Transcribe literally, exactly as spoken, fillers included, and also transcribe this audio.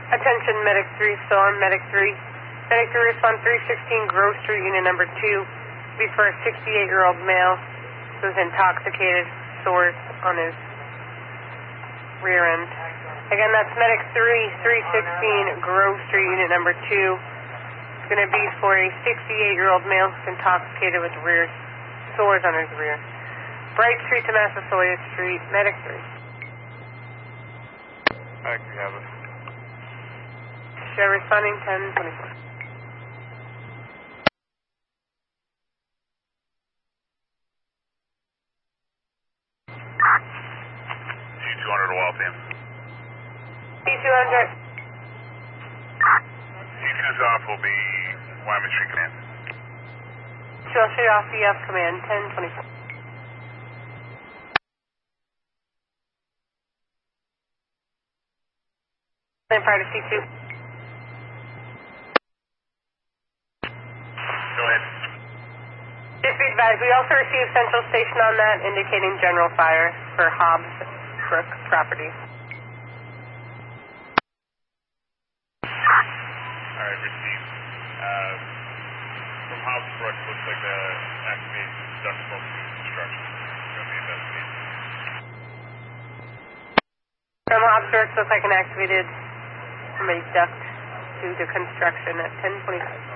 Attention, Medic three, still on Medic three. Medic three, respond three sixteen Grove Street, Unit number two. Be for a sixty-eight-year-old male who's intoxicated, sores on his rear end. Again, that's Medic three, three sixteen Grove Street, Unit number two. It's going to be for a sixty-eight-year-old male who's intoxicated with rear sores on his rear. Bright Street to Massasoit Street, Medic three. I can have it. Show responding ten twenty-four. G two hundred to Waltham. G two hundred. G two's off will be Wyman Street Command. Show straight off E F Command ten twenty-four. Then prior to C two. Go ahead. Just be advised, we also received Central Station on that, indicating general fire for Hobbs Brook property. Alright, received. Uh, from Hobbs Brook, looks like the activated ductile construction. Going to be investigated. From Hobbs Brook, looks like an activated somebody's duct due to construction at ten twenty-five.